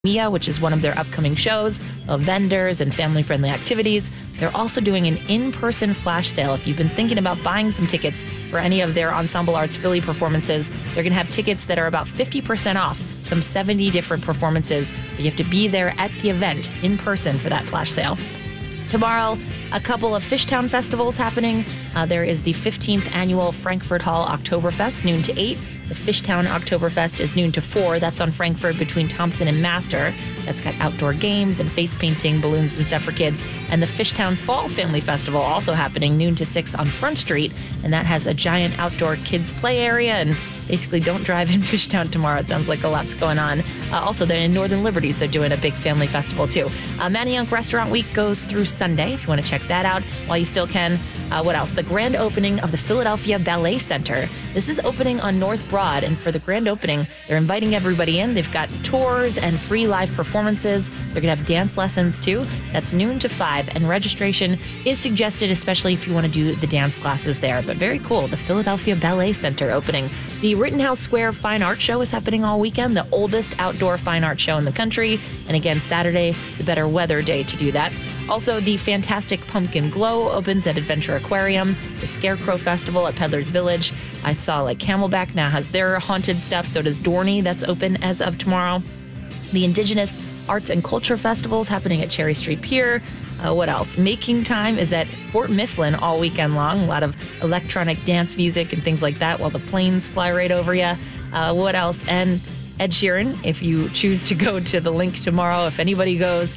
Mia, which is one of their upcoming shows, vendors and family-friendly activities. They're also doing an in-person flash sale. If you've been thinking about buying some tickets for any of their Ensemble Arts Philly performances, they're going to have tickets that are about 50% off, some 70 different performances. You have to be there at the event in person for that flash sale. Tomorrow, a couple of Fishtown festivals happening. There is the 15th annual Frankfurt Hall Oktoberfest, noon to 8. The Fishtown Oktoberfest is noon to 4. That's on Frankfurt between Thompson and Master. That's got outdoor games and face painting, balloons and stuff for kids. And the Fishtown Fall Family Festival also happening noon to 6 on Front Street. And that has a giant outdoor kids play area. And basically, don't drive in Fishtown tomorrow. It sounds like a lot's going on. Also, they're in Northern Liberties. They're doing a big family festival, too. Manayunk Restaurant Week goes through Sunday, if you want to check that out while you still can. What else? The grand opening of the Philadelphia Ballet Center. This is opening on North Broad, and for the grand opening, they're inviting everybody in. They've got tours and free live performances. They're going to have dance lessons, too. That's noon to 5, and registration is suggested, especially if you want to do the dance classes there. But very cool, the Philadelphia Ballet Center opening. The Rittenhouse Square Fine Art Show is happening all weekend, the oldest outdoor fine art show in the country. And again, Saturday, the better weather day to do that. Also, the Fantastic Pumpkin Glow opens at Adventure Aquarium. The Scarecrow Festival at Peddler's Village. I saw Camelback now has their haunted stuff. So does Dorney. That's open as of tomorrow. The Indigenous Arts and Culture Festival is happening at Cherry Street Pier. What else? Making Time is at Fort Mifflin all weekend long. A lot of electronic dance music and things like that while the planes fly right over you. What else? And Ed Sheeran, if you choose to go to the link tomorrow, if anybody goes,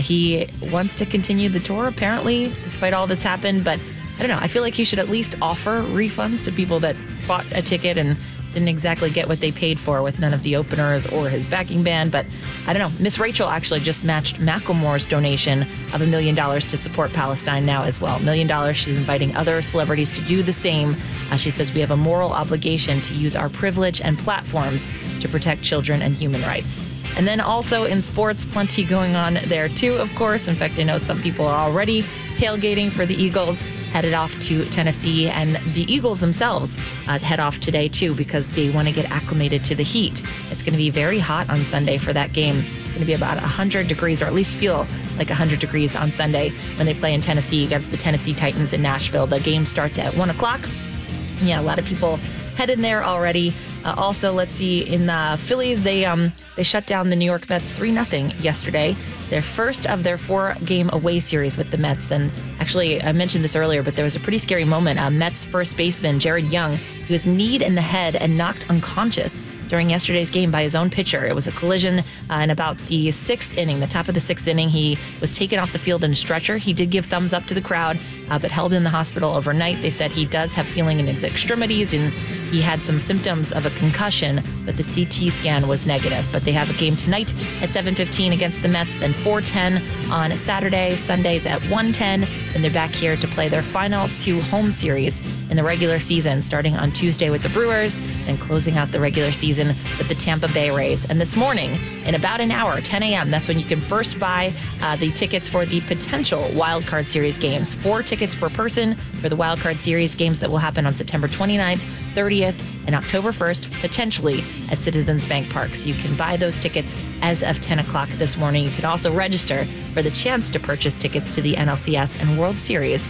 he wants to continue the tour, apparently, despite all that's happened. But I don't know. I feel like he should at least offer refunds to people that bought a ticket and didn't exactly get what they paid for with none of the openers or his backing band. But I don't know. Miss Rachel actually just matched Macklemore's donation of $1 million to support Palestine now as well. $1 million. She's inviting other celebrities to do the same. She says we have a moral obligation to use our privilege and platforms to protect children and human rights. And then also in sports, plenty going on there too, of course. In fact, I know some people are already tailgating for the Eagles, headed off to Tennessee. And the Eagles themselves head off today too, because they want to get acclimated to the heat. It's going to be very hot on Sunday for that game. It's going to be about 100 degrees, or at least feel like 100 degrees on Sunday when they play in Tennessee against the Tennessee Titans in Nashville. The game starts at 1 o'clock. Yeah, a lot of people headed there already. Also, let's see, in the Phillies, they shut down the New York Mets 3-0 yesterday. Their first of their 4-game away series with the Mets. And actually, I mentioned this earlier, but there was a pretty scary moment. Mets first baseman Jared Young, he was kneed in the head and knocked unconscious during yesterday's game by his own pitcher. It was a collision in about the 6th inning, the top of the 6th inning. He was taken off the field in a stretcher. He did give thumbs up to the crowd, but held in the hospital overnight. They said he does have feeling in his extremities and he had some symptoms of a concussion, but the CT scan was negative. But they have a game tonight at 7:15 against the Mets, then 4:10 on Saturday, Sundays at 1:10. Then they're back here to play their final 2 home series in the regular season, starting on Tuesday with the Brewers and closing out the regular season with the Tampa Bay Rays. And this morning, in about an hour, 10 a.m., that's when you can first buy the tickets for the potential Wild Card Series games. 4 tickets per person for the Wild Card Series games that will happen on September 29th, 30th, and October 1st, potentially at Citizens Bank Park. So you can buy those tickets as of 10 o'clock this morning. You can also register for the chance to purchase tickets to the NLCS and World Series.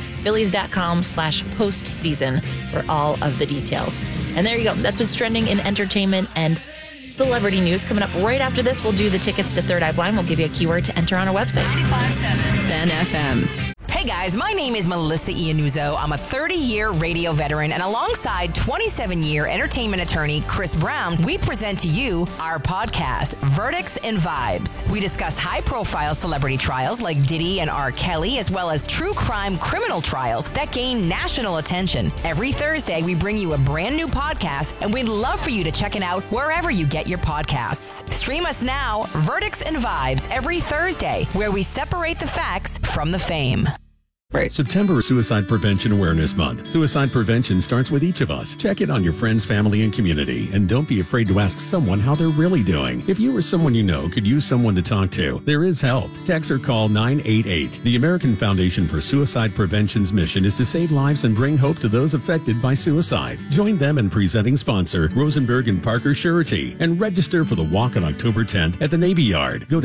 Phillies.com/postseason for all of the details. And there you go. That's what's trending in entertainment and celebrity news. Coming up right after this, we'll do the tickets to Third Eye Blind. We'll give you a keyword to enter on our website. 95.7 Ben FM. Hey guys, my name is Melissa Iannuzzo. I'm a 30-year radio veteran, and alongside 27-year entertainment attorney Chris Brown, we present to you our podcast, Verdicts and Vibes. We discuss high-profile celebrity trials like Diddy and R. Kelly, as well as true crime criminal trials that gain national attention. Every Thursday, we bring you a brand new podcast, and we'd love for you to check it out wherever you get your podcasts. Stream us now, Verdicts and Vibes, every Thursday, where we separate the facts from the fame. Right. September is Suicide Prevention Awareness Month. Suicide prevention starts with each of us. Check in on your friends, family, and community. And don't be afraid to ask someone how they're really doing. If you or someone you know could use someone to talk to, there is help. Text or call 988. The American Foundation for Suicide Prevention's mission is to save lives and bring hope to those affected by suicide. Join them and presenting sponsor, Rosenberg and Parker Surety, and register for the walk on October 10th at the Navy Yard. Go to